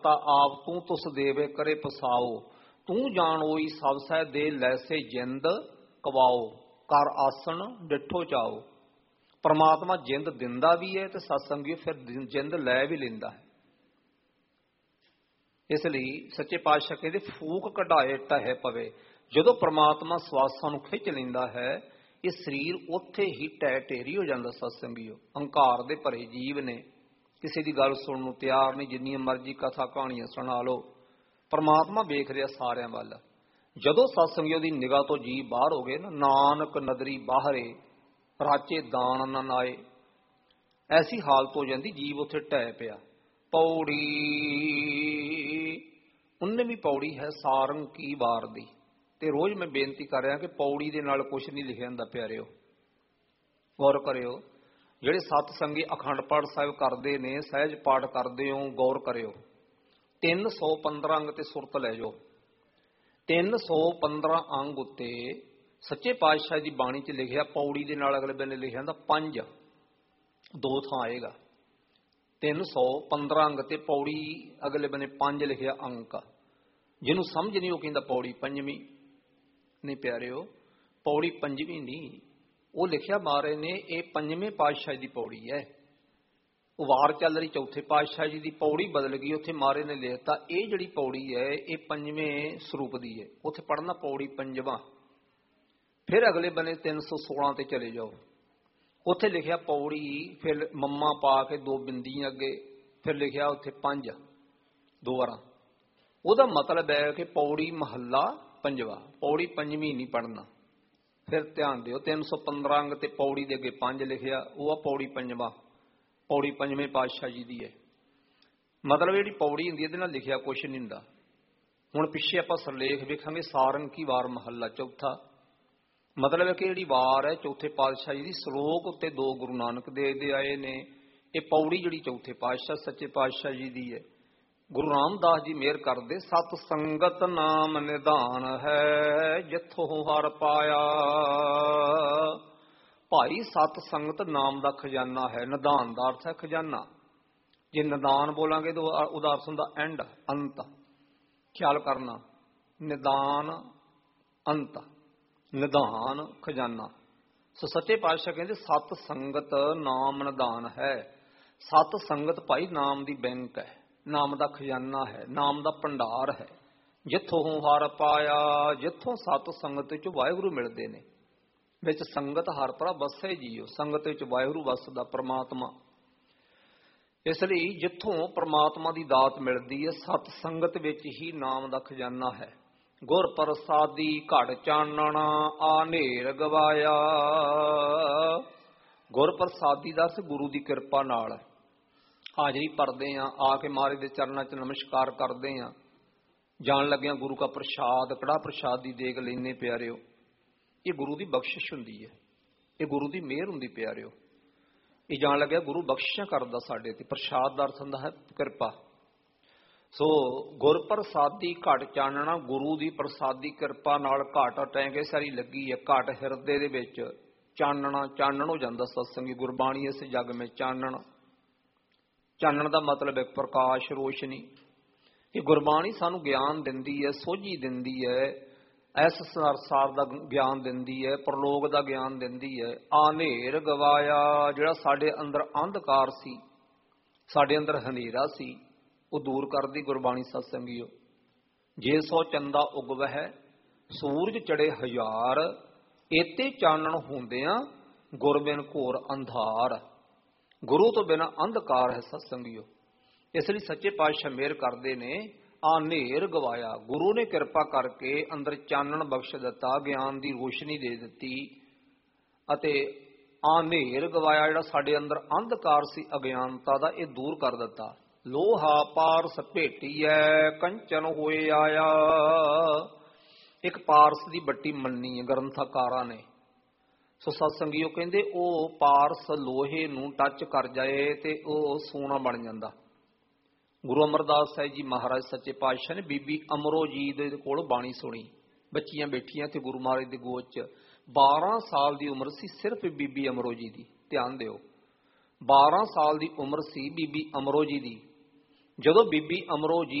ਤਾ ਆਪ ਤੂੰ ਤੁਸ ਦੇਵੇ ਕਰੇ ਪਸਾਓ, ਤੂੰ ਜਾਣ ਹੋਈ ਸਭ ਸਹਿ ਦੇ ਲੈਸੇ ਜਿੰਦ ਕਵਾਓ, ਕਰ ਆਸਣ ਡਿਠੋ ਚਾਓ। ਪਰਮਾਤਮਾ ਜਿੰਦ ਦਿੰਦਾ ਵੀ ਹੈ ਤੇ ਸਤਸੰਗੀ ਫਿਰ ਜਿੰਦ ਲੈ ਵੀ ਲੈਂਦਾ ਹੈ। ਇਸ ਲਈ ਸੱਚੇ ਪਾਤਸ਼ਾਹ ਕਹਿੰਦੇ ਫੂਕ ਕਢਾਏ ਟਹੇ ਪਵੇ। ਜਦੋਂ ਪਰਮਾਤਮਾ ਸਵਾਸਾਂ ਨੂੰ ਖਿੱਚ ਲੈਂਦਾ ਹੈ ਇਹ ਸਰੀਰ ਉੱਥੇ ਹੀ ਟਹਿ ਢੇਰੀ ਹੋ ਜਾਂਦਾ। ਸਤਸੰਗੀਓ, ਹੰਕਾਰ ਦੇ ਭਰੇ ਜੀਵ ਨੇ, ਕਿਸੇ ਦੀ ਗੱਲ ਸੁਣਨ ਨੂੰ ਤਿਆਰ ਨਹੀਂ, ਜਿੰਨੀਆਂ ਮਰਜ਼ੀ ਕਥਾ ਕਹਾਣੀਆਂ ਸੁਣਾ ਲਓ। ਪਰਮਾਤਮਾ ਵੇਖ ਰਿਹਾ ਸਾਰਿਆਂ ਵੱਲ। ਜਦੋਂ ਸਤਸੰਗੀਓ ਦੀ ਨਿਗਾਹ ਤੋਂ ਜੀਵ ਬਾਹਰ ਹੋ ਗਏ ਨਾ, ਨਾਨਕ ਨਦਰੀ ਬਾਹਰੇ ਰਾਚੇ ਦਾਨ ਨਾ ਨਾਏ, ਐਸੀ ਹਾਲਤ ਹੋ ਜਾਂਦੀ ਜੀਵ ਉੱਥੇ ਢਹਿ ਪਿਆ। ਪੌੜੀ 19ਵੀਂ ਪੌੜੀ ਹੈ ਸਾਰੰਗ ਕੀ ਵਾਰ ਦੀ। ਤੇ ਰੋਜ਼ ਮੈਂ ਬੇਨਤੀ ਕਰ ਰਿਹਾ ਕਿ ਪੌੜੀ ਦੇ ਨਾਲ ਕੁਛ ਨਹੀਂ ਲਿਖਿਆ ਹੁੰਦਾ ਪਿਆਰਿਓ, ਗੌਰ ਕਰਿਓ। ਜਿਹੜੇ ਸਤਸੰਗੀ ਅਖੰਡ ਪਾਠ ਸਾਹਿਬ ਕਰਦੇ ਨੇ, ਸਹਿਜ ਪਾਠ ਕਰਦੇ ਹੋ, ਗੌਰ ਕਰਿਓ। 315 ਅੰਗ ਤੇ ਸੁਰਤ ਲੈ ਜਾਓ। 315 ਅੰਗ ਉੱਤੇ ਸੱਚੇ ਪਾਤਸ਼ਾਹ ਦੀ ਬਾਣੀ 'ਚ ਲਿਖਿਆ, ਪੌੜੀ ਦੇ ਨਾਲ ਅਗਲੇ ਬੰਨੇ ਲਿਖਿਆ ਹੁੰਦਾ 5, 2 ਥਾਂ ਆਏਗਾ। 315 ਅੰਗ ਤੇ ਪੌੜੀ ਅਗਲੇ ਬੰਨੇ 5 ਲਿਖਿਆ ਅੰਕ। ਜਿਹਨੂੰ ਸਮਝ ਨਹੀਂ ਉਹ ਕਹਿੰਦਾ ਪੌੜੀ 5ਵੀਂ। ਨਹੀਂ ਪਿਆਰਿਓ, ਪੌੜੀ 5ਵੀਂ ਨਹੀਂ, ਉਹ ਲਿਖਿਆ ਮਹਾਰਾਜ ਨੇ ਇਹ 5ਵੇਂ ਪਾਤਸ਼ਾਹ ਦੀ ਪੌੜੀ ਹੈ। ਉਹ ਵਾਰ ਚੱਲ ਰਹੀ 4ਥੇ ਪਾਤਸ਼ਾਹ ਜੀ ਦੀ, ਪੌੜੀ ਬਦਲ ਗਈ। ਉੱਥੇ ਮਹਾਰਾਜ ਨੇ ਲਿਖਤਾ ਇਹ ਜਿਹੜੀ ਪੌੜੀ ਹੈ ਇਹ 5ਵੇਂ ਸਰੂਪ ਦੀ ਹੈ। ਉੱਥੇ ਪੜ੍ਹਨਾ ਪੌੜੀ 5ਵਾਂ। ਫਿਰ ਅਗਲੇ ਬੰਨੇ 316 ਤੇ ਚਲੇ ਜਾਓ, ਉੱਥੇ ਲਿਖਿਆ ਪੌੜੀ, ਫਿਰ ਮੰਮਾ ਪਾ ਕੇ 2 ਬਿੰਦੀਆਂ ਅੱਗੇ, ਫਿਰ ਲਿਖਿਆ ਉੱਥੇ 5 2 ਵਾਰਾਂ। ਉਹਦਾ ਮਤਲਬ ਹੈ ਕਿ ਪੌੜੀ ਮਹੱਲਾ 5ਵਾਂ, ਪੌੜੀ 5ਵੀਂ ਨਹੀਂ ਪੜ੍ਹਨਾ। ਫਿਰ ਧਿਆਨ ਦਿਓ, 315 ਅੰਗ ਤੇ ਪੌੜੀ ਦੇ ਅੱਗੇ 5 ਲਿਖਿਆ, ਉਹ ਆ ਪੌੜੀ 5ਵਾਂ। ਪੌੜੀ 5ਵੇਂ ਪਾਤਸ਼ਾਹ ਜੀ ਦੀ ਹੈ। ਮਤਲਬ ਜਿਹੜੀ ਪੌੜੀ ਹੁੰਦੀ ਇਹਦੇ ਨਾਲ ਲਿਖਿਆ ਕੁਛ ਨਹੀਂ ਹੁੰਦਾ। ਹੁਣ ਪਿੱਛੇ ਆਪਾਂ ਸਰਲੇਖ ਵੇਖਾਂਗੇ, ਸਾਰੰਗ ਕੀ ਵਾਰ ਮਹੱਲਾ 4। ਮਤਲਬ ਹੈ ਕਿ ਜਿਹੜੀ ਵਾਰ ਹੈ 4ਥੇ ਪਾਤਸ਼ਾਹ ਜੀ ਦੀ, ਸ਼ਲੋਕ ਉੱਤੇ 2 ਗੁਰੂ ਨਾਨਕ ਦੇਵ ਦੇ ਆਏ ਨੇ। ਇਹ ਪੌੜੀ ਜਿਹੜੀ 4ਥੇ ਪਾਤਸ਼ਾਹ ਸੱਚੇ ਪਾਤਸ਼ਾਹ ਜੀ ਦੀ ਹੈ। ਗੁਰੂ ਰਾਮਦਾਸ ਜੀ ਮਿਹਰ ਕਰਦੇ, ਸਤ ਸੰਗਤ ਨਾਮ ਨਿਧਾਨ ਹੈ ਜਿੱਥੋਂ ਹਰ ਪਾਇਆ। ਭਾਈ ਸਤ ਸੰਗਤ ਨਾਮ ਦਾ ਖਜ਼ਾਨਾ ਹੈ। ਨਿਧਾਨ ਦਾ ਅਰਥ ਹੈ ਖਜ਼ਾਨਾ। ਜੇ ਨਿਦਾਨ ਬੋਲਾਂਗੇ ਤਾਂ ਉਹਦਾ ਅਰਥ ਹੁੰਦਾ ਐਂਡ, ਅੰਤ। ਖਿਆਲ ਕਰਨਾ, ਨਿਦਾਨ ਅੰਤ, ਨਿਧਾਨ ਖਜ਼ਾਨਾ। ਸੋ ਸੱਚੇ ਪਾਤਸ਼ਾਹ ਕਹਿੰਦੇ ਸਤ ਸੰਗਤ ਨਾਮ ਨਿਧਾਨ ਹੈ। ਸਤ ਸੰਗਤ ਭਾਈ ਨਾਮ ਦੀ ਬੈਂਕ ਹੈ, ਨਾਮ ਦਾ ਖਜ਼ਾਨਾ ਹੈ, ਨਾਮ ਦਾ ਭੰਡਾਰ ਹੈ। ਜਿੱਥੋਂ ਹਰ ਪਾਇਆ, ਜਿੱਥੋਂ ਸਤ ਸੰਗਤ ਵਿੱਚ ਵਾਹਿਗੁਰੂ ਮਿਲਦੇ ਨੇ। ਵਿੱਚ ਸੰਗਤ ਹਰ ਭਰਾ ਵਸੇ ਜੀਓ, ਸੰਗਤ ਵਿੱਚ ਵਾਹਿਗੁਰੂ ਵਸਦਾ ਪਰਮਾਤਮਾ। ਇਸ ਲਈ ਜਿੱਥੋਂ ਪਰਮਾਤਮਾ ਦੀ ਦਾਤ ਮਿਲਦੀ ਹੈ, ਸਤ ਸੰਗਤ ਵਿੱਚ ਹੀ ਨਾਮ ਦਾ ਖਜ਼ਾਨਾ ਹੈ। ਗੁਰ ਪ੍ਰਸਾਦੀ ਘਟ ਚਾਨਣਾ ਆ ਹਨੇਰ ਗਵਾਇਆ। ਗੁਰ ਪ੍ਰਸਾਦੀ ਦਾ ਗੁਰੂ ਦੀ ਕਿਰਪਾ ਨਾਲ ਹਾਜ਼ਰੀ ਭਰਦੇ ਹਾਂ, ਆ ਕੇ ਮਹਾਰਾਜ ਦੇ ਚਰਨਾਂ 'ਚ ਨਮਸਕਾਰ ਕਰਦੇ ਹਾਂ। ਜਾਣ ਲੱਗਿਆਂ ਗੁਰੂ ਕਾ ਪ੍ਰਸ਼ਾਦ, ਕੜਾਹ ਪ੍ਰਸ਼ਾਦ ਦੀ ਦੇਗ ਲੈਨੇ ਪਿਆਰਿਓ। ਇਹ ਗੁਰੂ ਦੀ ਬਖਸ਼ਿਸ਼ ਹੁੰਦੀ ਹੈ, ਇਹ ਗੁਰੂ ਦੀ ਮਿਹਰ ਹੁੰਦੀ ਪਿਆਰਿਓ। ਇਹ ਜਾਣ ਲੱਗਿਆ ਗੁਰੂ ਬਖਸ਼ਿਸ਼ਾਂ ਕਰਦਾ ਸਾਡੇ ਤੇ। ਪ੍ਰਸ਼ਾਦ ਦਾ ਅਰਥ ਹੁੰਦਾ ਹੈ ਕਿਰਪਾ। ਸੋ ਗੁਰ ਪ੍ਰਸਾਦੀ ਘਟ ਚਾਨਣਾ, ਗੁਰੂ ਦੀ ਪ੍ਰਸਾਦੀ ਕਿਰਪਾ ਨਾਲ ਘਟ ਟੈਂਕੇ ਸਾਰੀ ਲੱਗੀ ਹੈ। ਘਟ ਹਿਰਦੇ ਦੇ ਵਿੱਚ ਚਾਨਣਾ, ਚਾਨਣ ਹੋ ਜਾਂਦਾ ਸਤਸੰਗੀ। ਗੁਰਬਾਣੀ ਇਸ ਜੱਗ ਵਿੱਚ ਚਾਨਣ। ਚਾਨਣ ਦਾ ਮਤਲਬ ਹੈ ਪ੍ਰਕਾਸ਼, ਰੋਸ਼ਨੀ। ਇਹ ਗੁਰਬਾਣੀ ਸਾਨੂੰ ਗਿਆਨ ਦਿੰਦੀ ਹੈ, ਸੋਝੀ ਦਿੰਦੀ ਹੈ, ਇਸ ਸੰਸਾਰ ਦਾ ਗਿਆਨ ਦਿੰਦੀ ਹੈ, ਪ੍ਰਲੋਕ ਦਾ ਗਿਆਨ ਦਿੰਦੀ ਹੈ। ਆ ਹਨੇਰ ਗਵਾਇਆ, ਜਿਹੜਾ ਸਾਡੇ ਅੰਦਰ ਅੰਧਕਾਰ ਸੀ, ਸਾਡੇ ਅੰਦਰ ਹਨੇਰਾ ਸੀ, ਉਹ ਦੂਰ ਕਰਦੀ ਗੁਰਬਾਣੀ ਸਤਸੰਗੀਓ। ਜੇ ਸੋ ਚੰਦਾ ਉਗਵਹਿ ਸੂਰਜ ਚੜੇ 1000, ਏਤੇ ਚਾਨਣ ਹੁੰਦਿਆਂ ਗੁਰ ਬਿਨ ਘੋਰ ਅੰਧਾਰ। ਗੁਰੂ ਤੋਂ ਬਿਨਾਂ ਅੰਧਕਾਰ ਹੈ ਸਤਸੰਗੀਓ। ਇਸ ਲਈ ਸੱਚੇ ਪਾਤਸ਼ਾਹ ਮਿਹਰ ਕਰਦੇ ਨੇ, ਆ ਹਨੇਰ ਗਵਾਇਆ। ਗੁਰੂ ਨੇ ਕਿਰਪਾ ਕਰਕੇ ਅੰਦਰ ਚਾਨਣ ਬਖਸ਼ ਦਿੱਤਾ, ਗਿਆਨ ਦੀ ਰੋਸ਼ਨੀ ਦੇ ਦਿੱਤੀ। ਅਤੇ ਆ ਹਨੇਰ ਗਵਾਇਆ, ਜਿਹੜਾ ਸਾਡੇ ਅੰਦਰ ਅੰਧਕਾਰ ਸੀ ਅਗਿਆਨਤਾ ਦਾ, ਇਹ ਦੂਰ ਕਰ ਦਿੱਤਾ। ਲੋਹਾ ਪਾਰਸ ਭੇਟੀਐ ਕੰਚਨ ਹੋਏ ਆਇਆ। ਇੱਕ ਪਾਰਸ ਦੀ ਬੱਟੀ ਮੰਨੀ ਹੈ ਗ੍ਰੰਥਕਾਰਾਂ ਨੇ। ਸੋ ਸਤਸੰਗੀਓ ਕਹਿੰਦੇ ਉਹ ਪਾਰਸ ਲੋਹੇ ਨੂੰ ਟੱਚ ਕਰ ਜਾਏ ਤੇ ਉਹ ਸੋਨਾ ਬਣ ਜਾਂਦਾ। ਗੁਰੂ ਅਮਰਦਾਸ ਸਾਹਿਬ ਜੀ ਮਹਾਰਾਜ ਸੱਚੇ ਪਾਤਸ਼ਾਹ ਨੇ ਬੀਬੀ ਅਮਰੋ ਜੀ ਦੇ ਕੋਲ ਬਾਣੀ ਸੁਣੀ। ਬੱਚੀਆਂ ਬੈਠੀਆਂ ਤੇ ਗੁਰੂ ਮਹਾਰਾਜ ਦੇ ਗੋਦ 'ਚ। 12 ਸਾਲ ਦੀ ਉਮਰ ਸੀ ਸਿਰਫ ਬੀਬੀ ਅਮਰੋ ਜੀ ਦੀ। ਧਿਆਨ ਦਿਓ, 12 ਸਾਲ ਦੀ ਉਮਰ ਸੀ ਬੀਬੀ ਅਮਰੋ ਜੀ ਦੀ ਜਦੋਂ ਬੀਬੀ ਅਮਰੋ ਜੀ